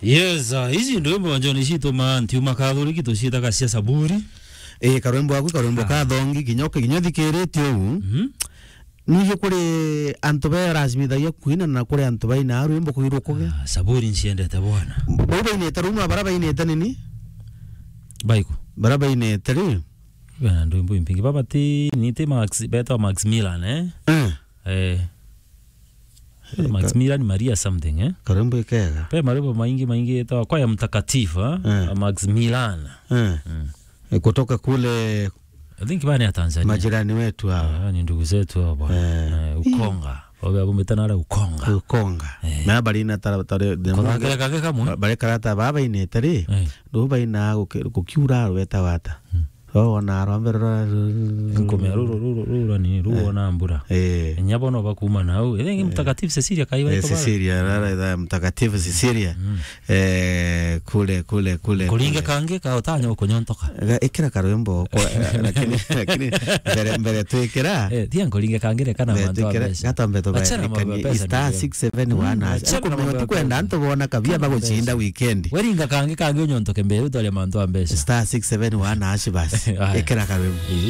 Yes, hizi ndio wimbo wanjo nishito mantiuma Catholic tushita kasia saburi. Karwembo aku karwembo ka thongi kinyothi kiretio niyo kuri antobe rasmi ya kuina na kuri antobe na rwembo kuiro koge saburi nshiendete bwana. Baba ineta ruma baraba ineta nini? Baiko. Baraba ineta ri. Bwana ndio wimbo impingi baba ti nite Max Milan Max Milan Maria something Karwembo ikega. Pe marebo maingi itawa kwa ya mtakatifu Max Milan. Kutoka kule I think bani ya Tanzania. Majirani wetu hao. Ni ndugu zetu hao bwana. Ukonga. Baba bumetana ala Ukonga. Ukonga. Na bali na tare kage kamwe. Bali karata baba inetari. Do baina kukiura weta wata. Na rombero ngomera ruro ni ruo na mbura. Nyabono bakuma nao. Ile mtakatifu Cecilia kaiwa iko baba. Cecilia rara mtakatifu Cecilia. Kule. Kulinga kange ka otanya uko nyontoka. Ikira karwembo lakini mbere twekera. Tia kulinga kangire kana manto abesha. Gata mbeto ba. Star 671 tukwenda ntobona kabia bagochinda weekend. Weringa kange nyontoke mbere utole manto abesha. Star 671 ashibasi. Ekera karwembo.